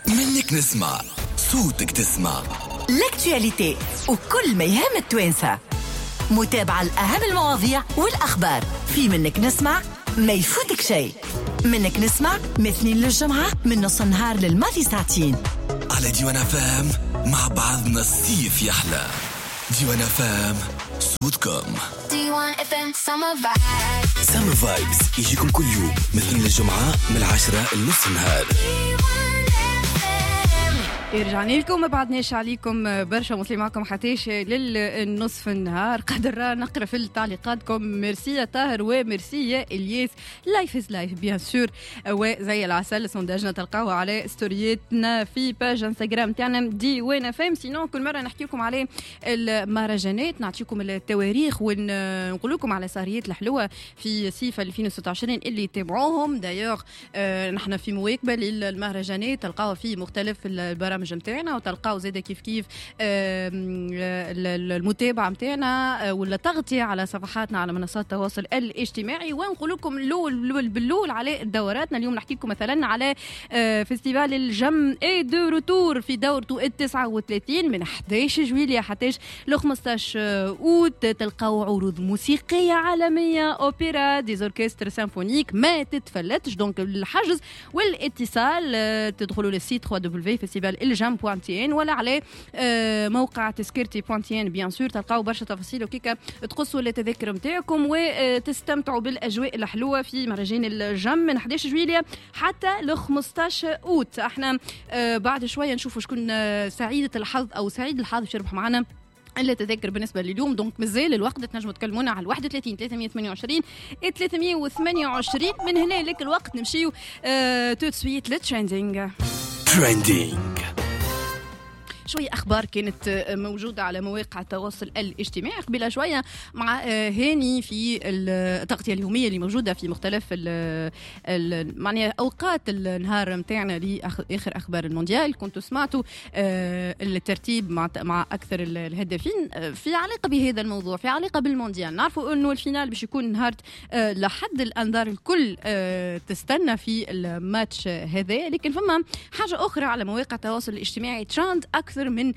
منك نسمع صوتك تسمع لاكتواليتي وكل ما يهم التوانسة، متابعة الأهم المواضيع والأخبار في منك نسمع. ما يفوتك شيء. منك نسمع من الاثنين للجمعة من نص النهار للماضي ساعتين على ديوان فام. مع بعضنا الصيف يحلى. ديوان فام صوتكم. ديوان FM سمر فايبس يجيكم كل يوم مثل الجمعة من 10 لنص النهار. رجعنا لكم، ما بعدناش عليكم برشا، وصلي معكم حتىش للنصف النهار. قادر نقرا في تعليقاتكم. ميرسي يا طاهر وميرسي يا الياس. لايف از لايف بيان سور، وزي العسل سونداجنا تلقاوه على ستورياتنا في باج انستغرام تاعنا ديوان فام. سينو كل مره نحكي لكم على المهرجانات، نعطيكم التواريخ ونقول لكم على سهريات الحلوه في صيف 2026 اللي تابعوهم. دايوغ نحن في مواكبه للمهرجانات، تلقاوها في مختلف البرامج متاعنا، وتلقاو زاده كيف المتابعه متاعنا ولا تغطيه على صفحاتنا على منصات التواصل الاجتماعي. ونقول لكم باللول على دوراتنا. اليوم نحكي لكم مثلا على فيستيفال الجم اي دو روتور في دورته 39 من 11 جويلية حتى ل 15 اوت. تلقاو عروض موسيقيه عالميه، اوبرا، ديزوركستر سيمفونيك، ما تتفلتش. دونك الحجز والاتصال تدخلوا للسيت www.festival الجام.tn ولا على موقع تذكرتي.tn بيان سور. تلقاو برشا تفاصيل وكيكا تقصوا التذاكر نتاعكم وتستمتعوا بالاجواء الحلوه في مهرجان الجم من 11 جويلية حتى ل 15 اوت. احنا بعد شويه نشوفوا شكون سعيده الحظ او سعيد الحظ باش يربح معنا التذاكر بالنسبه لليوم. دونك مازال الوقت، تنجموا تكلمونا على 31 328 328. من هنا لك الوقت نمشيو تو سويت للتريندينغ. شوية أخبار كانت موجودة على مواقع التواصل الاجتماعي قبل شوية مع هاني في التغطية اليومية اللي موجودة في مختلف معناها أوقات النهار متاعنا لآخر أخبار المونديال. كنتوا سمعتوا الترتيب مع أكثر الهدافين في علاقة بهذا الموضوع، في علاقة بالمونديال. نعرفوا أنه الفينال باش يكون نهار لحد الأنظار الكل تستنى في الماتش هذا، لكن فما حاجة أخرى على مواقع التواصل الاجتماعي ترند أكثر من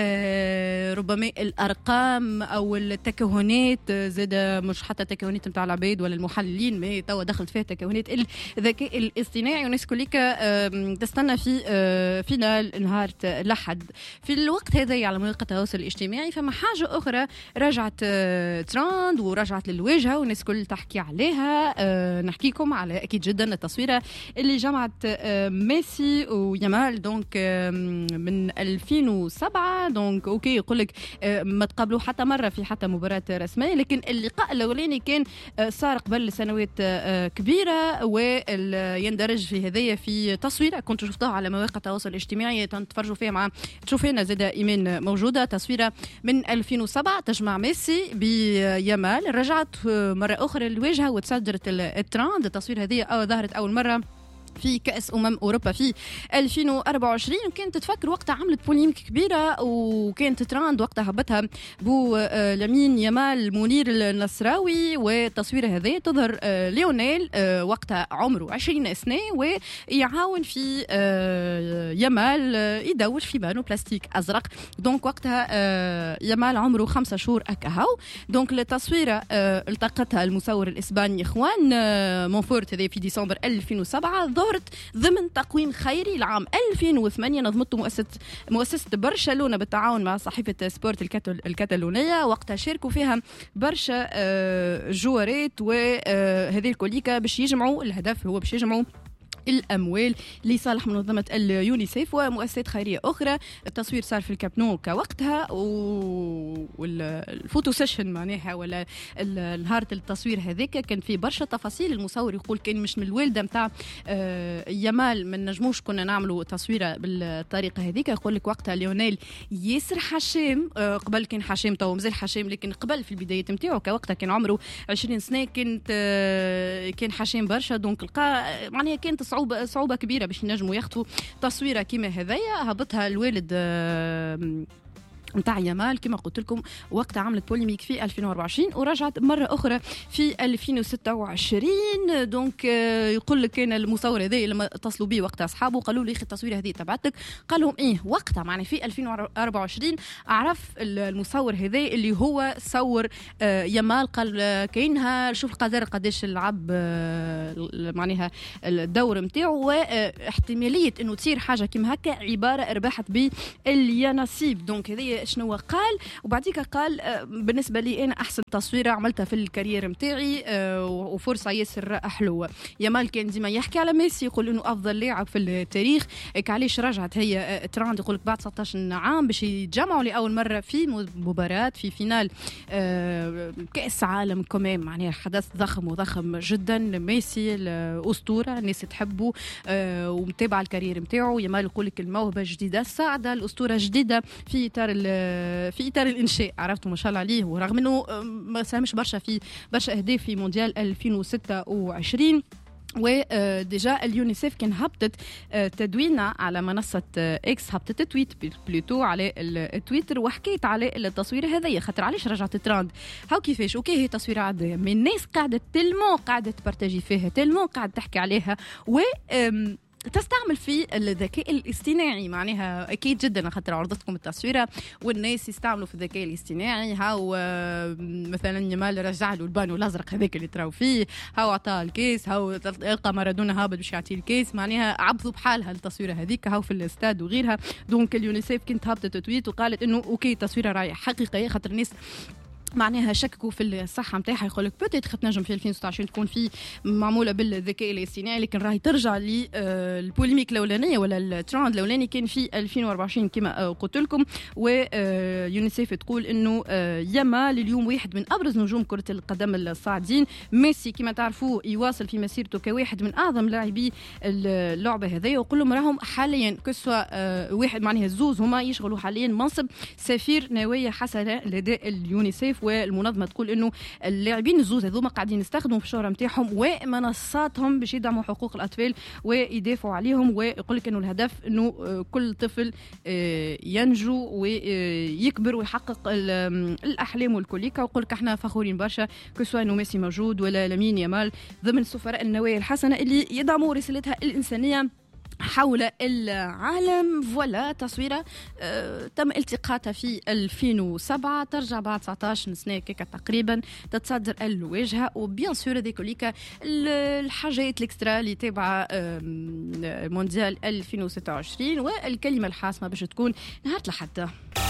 ربما الأرقام أو التكهنات، زاد مش حتى تكهنات متاع العباد ولا المحللين، ما توا دخلت فيها تكهنات الذكاء الاصطناعي. والناس كلك تستنى في فينال نهار لحد. في الوقت هذا على مواقع التواصل الاجتماعي فما حاجة أخرى رجعت ترند ورجعت للواجهة والناس كل تحكي عليها. نحكيكم على أكيد جدا التصويرة اللي جمعت ميسي ويامال دونك من 2007. دونك اوكي يقول لك ما تقابلوا حتى مره في حتى مباراه رسميه، لكن اللقاء الاولاني كان صار قبل سنوات كبيره ويندرج في هذايا في تصويره كنت شفتها على مواقع التواصل الاجتماعي تفرجوا فيها مع تشوفينا زاد ايمان موجوده. تصويره من 2007 تجمع ميسي بيامال، رجعت مره اخرى للواجهه وتصدرت الترند. التصوير هذه ظهرت اول مره في كأس أوروبا في 2024 وكانت تتفكر وقتها عملت بوليميك كبيرة وكانت ترند وقتها هبتها بو لامين يامال منير النصراوي. والتصوير هذا تظهر ليونيل وقتها عمره 20 سنة ويعاون في يامال يدور في بانو بلاستيك أزرق. دونك وقتها يامال عمره 5 شهور أكهو. دونك التصويرة التقطها المصور الإسباني إخوان مونفورت هذا في ديسمبر 2007 ظهرت ضمن تقويم خيري لعام 2008 نظمته مؤسسة برشلونة بالتعاون مع صحيفة سبورت الكتالونية. وقتها شاركوا فيها برشا جوارات وهذه الكوليكا باش يجمعوا الهدف هو باش يجمعوا الأموال لصالح منظمة اليونيسيف ومؤسسات خيرية أخرى. التصوير صار في الكاب نو كوقتها والفوتو سيشن معناها ولا نهار التصوير هذاك كان فيه برشا تفاصيل. المصور يقول كان مش من الوالدة متاع يامال ما نجموش كنا نعملوا تصويرة بالطريقة هذيك. يقول لك وقتها ليونيل ياسر حشام قبل كان حشام تو مازال حشام لكن قبل في البدايات نتاعو كوقتها كان عمره 20 سنة كان حشام برشا. دونك لقى معناها كانت صعوبة كبيرة باش ينجموا ياخذوا تصويرة كيما هذيا. هبطها الوالد متاع يامال كما قلت لكم وقتها عملت بوليميك في 2024 ورجعت مرة أخرى في 2026. دونك يقول لك كان المصور هذا لما اتصلوا بيه وقتها أصحابه قالوا لي التصوير هذه تبعتك، قال لهم إيه وقتها معنا في 2024 أعرف المصور هذا اللي هو صور يامال، قال كأنها شوف القدر قديش العب معناها الدور متاعه، واحتمالية إنه تصير حاجة كما هكا عبارة ربحت باليانسيب. دونك هذه شنو قال، وبعديك قال بالنسبه لي انا احسن تصويره عملتها في الكارير نتاعي وفرصه ياسر حلوه. يامال كان ديما يحكي على ميسي، يقول انه افضل لاعب في التاريخ. علاش رجعت هي تراند يقول لك بعد 19 عام باش يتجمعوا لاول مره في مباراه في فينال كاس عالم كمان، معناها حدث ضخم جدا. ميسي الاسطوره الناس تحبه ومتابعه الكارير نتاعو. يامال يقول لك الموهبه جديده السعده، الاسطوره جديده في اطار الانشاء، عرفتوا ما شاء الله عليه، ورغم انه ما ساهمش برشا في برشا اهداف في مونديال 2026. وديجا اليونيسيف كان هبطت تدوينه على منصة اكس، هبطت تويت بلوتو على التويتر وحكيت على التصوير هذايا، خاطر علاش رجعت تراند هاو كيفاش. اوكي هي تصوير عادية من الناس قاعدة تلمو قاعدة تبارتاجي فيها، تلمو قاعدة تحكي عليها و تستعمل في الذكاء الاصطناعي، معناها اكيد جدا خاطر عرضتكم التصويره والناس يستعملوا في الذكاء الاصطناعي. هاو مثلا يامال رجع له البانو الازرق هذاك اللي تراو فيه، هاو عطاه الكيس، هاو القى مارادونا هابط باش يعطيه الكيس، معناها عبثوا بحالها التصويره هذيك هاو في الاستاد وغيرها. دونك اليونيسيف كنت هبطت تويت وقالت انه اوكي تصويره راهي حقيقيه، خاطر الناس معناها شككوا في الصحه نتاعها، يقول لك بوتيت تنجم في 2026 تكون في معموله بالذكاء الاصطناعي، لكن راهي ترجع للبوليميك الاولانيه ولا التراند الاولاني كان في 2024 كما قلت لكم. ويونيسيف تقول انه يامال اليوم واحد من ابرز نجوم كره القدم الصاعدين. ميسي كما تعرفوا يواصل في مسيرته كواحد من اعظم لاعبي اللعبه هذه، ويقول لهم راهم حاليا كسوا واحد معناها الزوز هما يشغلوا حاليا منصب سفير نوايا حسنه لدى اليونيسيف. والمنظمه تقول انه اللاعبين الزوز هذوما قاعدين يستخدموا في الشهره نتاعهم ومنصاتهم باش يدعموا حقوق الاطفال ويدافعوا عليهم، ويقول لك انه الهدف انه كل طفل ينجو ويكبر ويحقق الاحلام والكليكا. ويقول لك احنا فخورين برشا كسوا انه ميسي موجود ولا لامين يامال ضمن سفراء النوايا الحسنه اللي يدعموا رسالتها الانسانيه حول العالم. فوالا تصويرة تم التقاطها في 2007، ترجع بعد 19 سنة كيكا تقريبا، تتصدر الواجهة. وبيان سور هذيك كليكا الحاجات الاكسترا اللي تابعة مونديال 2026 والكلمة الحاسمة باش تكون نهار الأحد.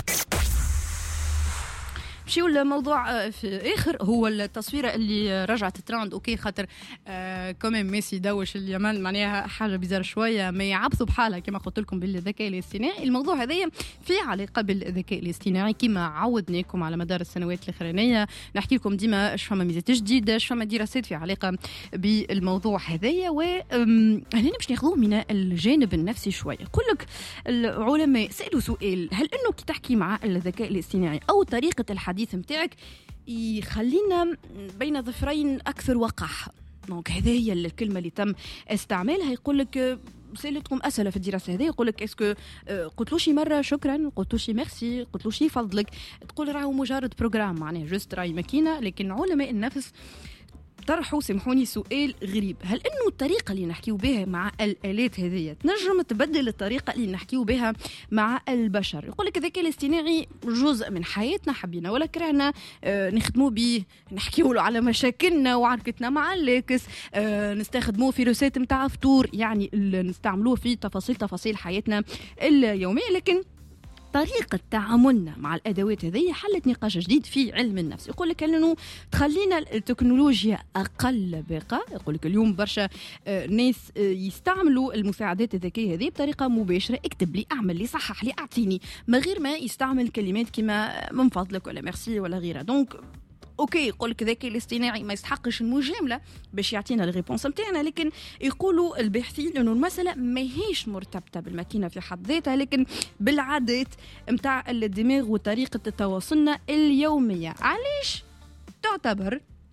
مشيو الموضوع في اخر هو التصويره اللي رجعت تراند. اوكي خاطر كمان ميسي دوش اليمن، معناها حاجه بيزار شويه، ما يعبثوا بحالها كما قلت لكم بالذكاء الاصطناعي. الموضوع هذايا في علاقه بالذكاء الاصطناعي كما عودناكم على مدار السنوات الاخرانيه، نحكي لكم ديما اش فما ميزات جديده، اش فما دراسات في علاقه بالموضوع هذايا. وهنا باش ناخذوه من الجانب النفسي شويه. يقول لك العلماء سالوا سؤال، هل انه كي تحكي مع الذكاء الاصطناعي او طريقه الحديث متاعك يخلينا بين ظفرين اكثر وقاحه؟ دونك هذه هي الكلمه اللي تم استعمالها. يقول لك سالتكم اسئله في الدراسه هذه، يقول لك اسكو قلت له شي مره شكرا، قلت له شي ميرسي، قلت له شي فضلك، تقول راهو مجرد بروجرام معناه جوست راهي ماكينه. لكن علماء النفس طرحوا سمحوني سؤال غريب، هل انه الطريقه اللي نحكيو بها مع الالات هذه تنجم تبدل الطريقه اللي نحكيو بها مع البشر؟ يقول لك الذكاء الاصطناعي جزء من حياتنا، حبينا ولا كرهنا نخدموا به، نحكيو له على مشاكلنا وعركتنا مع اللاكس، نستخدموه في روسات نتاع فطور، يعني نستعملوه في تفاصيل حياتنا اليوميه. لكن طريقة تعاملنا مع الأدوات هذه حلت نقاش جديد في علم النفس. يقول لك أنه تخلينا التكنولوجيا أقل بقى. يقول لك اليوم برشا ناس يستعملوا المساعدات الذكية هذه بطريقة مباشرة، اكتب لي، أعمل لي، صحح لي، أعطيني، من غير ما يستعمل كلمات كما من فضلك ولا ميرسي ولا غيرها. دونك اوكي يقول لك الذكاء الاصطناعي ما يستحقش المجامله باش يعطينا الريبونس نتاعنا، لكن يقولوا الباحثين انه المساله ما هيش مرتبطه بالماكينه في حد ذاتها، لكن بالعادات نتاع الدماغ وطريقه تواصلنا اليوميه. علاش تعتبر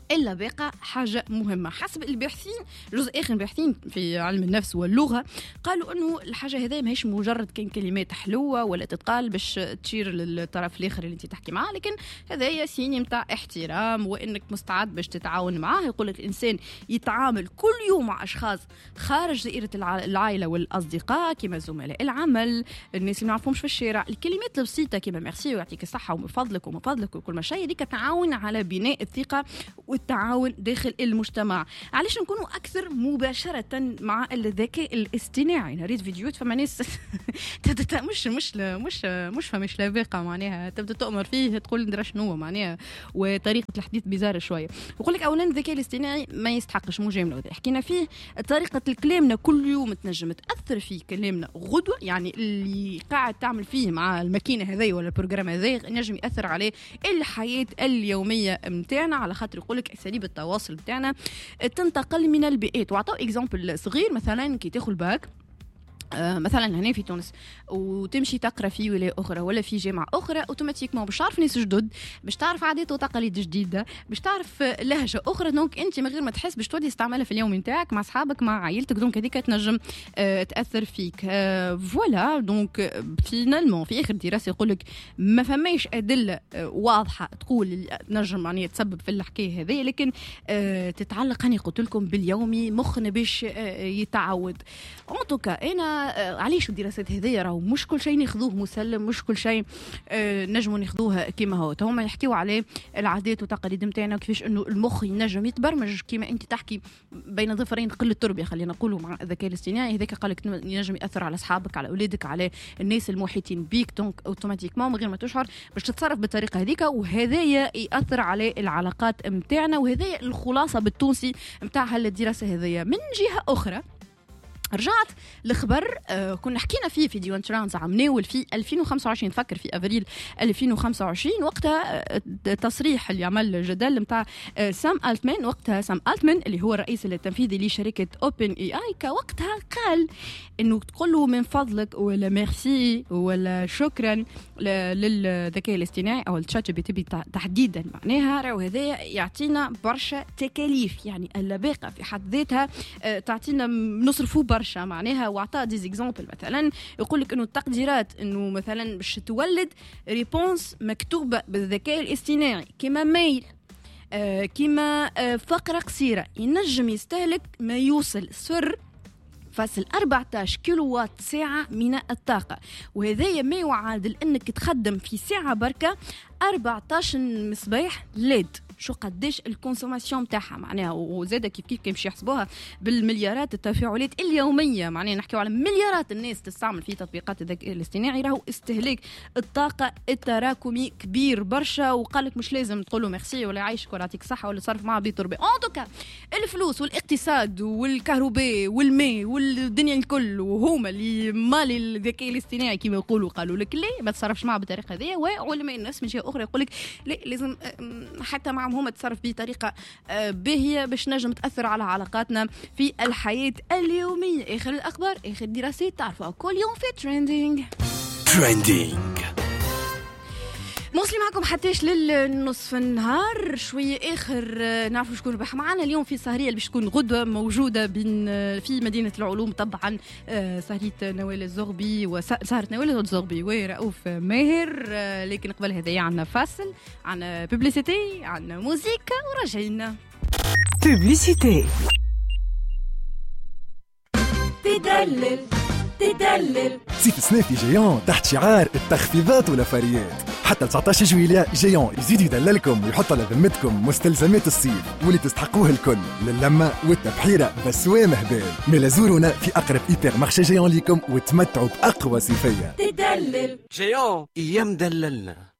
إلا بقى حاجة مهمة حسب الباحثين، جزء آخر باحثين في علم النفس واللغة قالوا أنه الحاجة هذه ماهيش مجرد كان كلمات حلوة ولا تتقال باش تشير للطرف الآخر اللي أنت تحكي معاه، لكن هذا سيني متاع احترام وإنك مستعد باش تتعاون معاه. يقول لك الإنسان يتعامل كل يوم مع أشخاص خارج دائرة العائلة والأصدقاء كما زملاء العمل، الناس اللي ما نعرفهمش في الشارع. الكلمات البسيطة كما ميرسي ويعطيك الصحة ومن فضلك وكل ما شيء هذيك تعاون على بناء الثقة والتعاون داخل المجتمع. علاش نكونوا أكثر مباشرة مع الذكاء الاصطناعي؟ نريد فيديوهات فما ناس مش فماش لباقة معناها تبدأ تؤمر فيه تقول ندرى شنو معناها، وطريقة الحديث بزارة شوية. يقول لك أولا الذكاء الاصطناعي ما يستحقش مجاملة، حكينا فيه طريقة كلامنا كل يوم تنجم تأثر فيه كلامنا غدوة، يعني اللي قاعد تعمل فيه مع الماكينة هذي ولا البروجرام هذي نجم يأثر عليه الحياة اليومية متاعنا، على خاطر يقول لك أساليب التواصل متاعنا تنتقل من البيئات. وعطاو إكزامبل صغير، مثلا كي تاخذ الباك مثلا هنا في تونس وتمشي تقرا في ولايه اخرى ولا في جامعه اخرى، اوتوماتيكمون باش تعرف ناس جدد، باش تعرف عادات وتقاليد جديده، باش تعرف لهجه اخرى، دونك انت من غير ما تحس باش تودي تستعملها في اليوم نتاعك مع اصحابك مع عائلتك، دونك هذيك تنجم تاثر فيك. فوالا دونك فينالمون في اخر دراسه يقول لك ما فماش ادله واضحه تقول نجم يعني تسبب في الحكايه هذه، لكن تتعلق هاني قلت لكم باليومي مخنا باش يتعود. انطوكا انا علاش الدراسات هذه راهو مش كل شيء ناخذوه مسلم، مش كل شيء نجموا ناخذوه كما هو. هما يحكيوا عليه العادات والتقاليد نتاعنا، كيفاش انه المخ ينجم يتبرمج كما انت تحكي بين ظفرين قله التربيه خلينا نقولوا مع الذكاء الاصطناعي هذاك قال لك ينجم ياثر على اصحابك على اولادك على الناس المحيطين بيك، دونك اوتوماتيكمون من غير ما تشعر باش تتصرف بالطريقه هذيك، وهذايا ياثر على العلاقات نتاعنا. وهذايا الخلاصه بالتونسي نتاع هالدراسه هذيا. من جهه اخرى رجعت الخبر كنا حكينا فيه في ديوان ترانز عمناول في 2025 تفكر في افريل 2025 وقتها تصريح اللي عمل جدل نتاع سام التمان. وقتها سام التمان اللي هو الرئيس التنفيذي لشركه اوبن اي اي وقتها قال انه تقول له من فضلك ولا ميرسي ولا شكرا للذكاء الاصطناعي او الشات جي بي تي تحديدا، معناها راهو هذا يعطينا برشا تكاليف، يعني اللباقه في حد ذاتها تعطينا نصرفوا برشا معناها. وعطاه دي زيكزامبل مثلا يقول لك انه التقديرات انه مثلا باش تولد ريبونس مكتوبه بالذكاء الاصطناعي كما ميل كما فقره قصيره ينجم يستهلك ما يوصل 0.14 كيلووات ساعة من الطاقة، وهذا ما يعادل انك تخدم في ساعة بركة 14 مصباح ليد. شو قديش الكونسوماسيون متاعها معناها، وزاده كيف كيمشي يحسبوها بالمليارات التفاعلات اليوميه، معناها نحكيو على مليارات الناس تستعمل في تطبيقات الذكاء الاصطناعي، راهو استهلاك الطاقه التراكمي كبير برشا. وقالك مش لازم تقولوا ميرسي ولا يعيشك ولا يعطيك صحه ولا صرف معاه بيتربي، ان توكا الفلوس والاقتصاد والكهرباء والماء والدنيا الكل وهما اللي مالي الذكاء الاصطناعي كما يقولوا، قالوا لك ليه ما تصرفش معاه بالطريقه هذه. وعلماء النفس من جهه اخرى يقول لك لا لازم حتى مع هما تصرف بطريقة باهية باش نجم تأثر على علاقاتنا في الحياة اليومية. آخر الأخبار آخر الدراسات تعرفوا كل يوم في تريندينج. موصلي معكم حتىش للنصف النهار شوية آخر نعرفوا شكون ربح معنا اليوم في سهرية اللي باش تكون غدوة موجودة في مدينة العلوم، طبعا سهرية نوال الزغبي وسهرة نوال الزغبي ورؤوف ماهر. لكن قبل هذا عنا فاصل، عنا بوبليسيتي، عنا موسيقى وراجعين. بوبليسيتي تدلل سيف سنافي جيون تحت شعار التخفيضات والوفريات. حتى 19 جويلية جيون يزيد يدللكم ويحط على ذمتكم مستلزمات الصيف واللي تستحقوه الكل للمة والتبحيرة بسوام هبال. ملا زورونا في أقرب إيبر مارشي جيون ليكم وتمتعوا بأقوى صيفية. تدلل جيون أيام دللنا.